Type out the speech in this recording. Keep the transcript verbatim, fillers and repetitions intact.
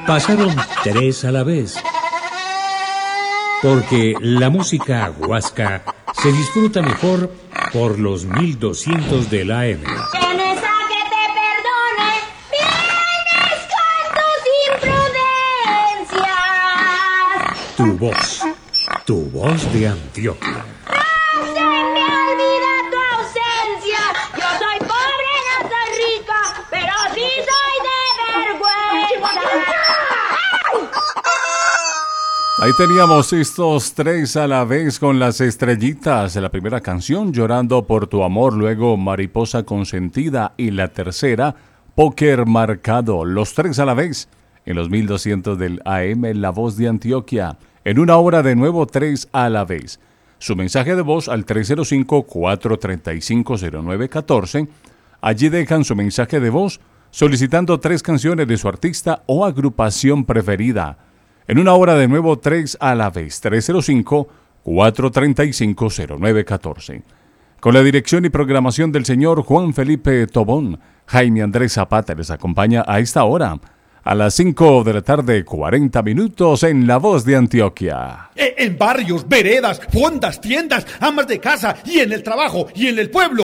Pasaron tres a la vez. Porque la música huasca se disfruta mejor por los mil doscientos del A M. Tienes a que te perdone, vienes con tus imprudencias. Tu voz, tu voz de Antioquia. ¡No se me olvida tu ausencia! Yo soy pobre, no soy rica, pero sí soy de vergüenza. Ahí teníamos estos tres a la vez con las estrellitas. La primera canción, Llorando por tu amor, luego Mariposa consentida y la tercera, Póker marcado. Los tres a la vez en los mil doscientos del A M, La Voz de Antioquia. En una hora de nuevo, tres a la vez. Su mensaje de voz al tres cero cinco, cuatro tres cinco, cero nueve uno cuatro. Allí dejan su mensaje de voz solicitando tres canciones de su artista o agrupación preferida. En una hora de nuevo, tres a la vez, tres cero cinco, cuatro tres cinco, cero nueve uno cuatro. Con la dirección y programación del señor Juan Felipe Tobón, Jaime Andrés Zapata les acompaña a esta hora, a las cinco de la tarde, cuarenta minutos, en La Voz de Antioquia. En barrios, veredas, fondas, tiendas, amas de casa, y en el trabajo, y en el pueblo.